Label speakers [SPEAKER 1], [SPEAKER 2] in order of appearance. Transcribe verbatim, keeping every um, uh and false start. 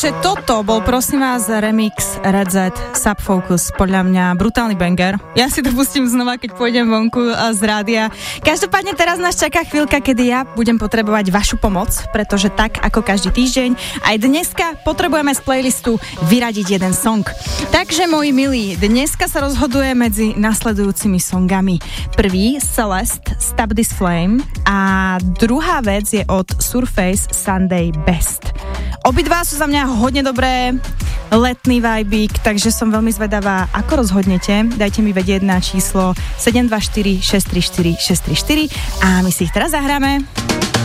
[SPEAKER 1] Takže toto bol prosím vás remix Red Z Subfocus, podľa mňa brutálny banger. Ja si to pustím znova, keď pôjdem vonku z rádia. Každopádne teraz nás čaká chvíľka, kedy ja budem potrebovať vašu pomoc, pretože tak ako každý týždeň, aj dneska potrebujeme z playlistu vyradiť jeden song. Takže moji milí, dneska sa rozhoduje medzi nasledujúcimi songami. Prvý Celeste Stop This Flame a druhá vec je od Surface Sunday Best. Obidva sú za mňa hodne dobré, letný vibík, takže som veľmi zvedavá, ako rozhodnete. Dajte mi vedieť na číslo sedem dva štyri šesť tri štyri šesť tri štyri a my si ich teraz zahráme.